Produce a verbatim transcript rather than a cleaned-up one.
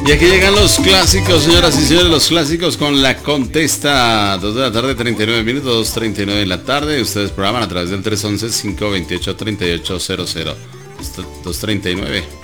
Y aquí llegan los clásicos, señoras y señores, los clásicos con la contesta. dos de la tarde, treinta y nueve minutos, dos treinta y nueve de la tarde. Ustedes programan a través del tres once, cinco veintiocho, treinta y ocho cero cero. dos treinta y nueve.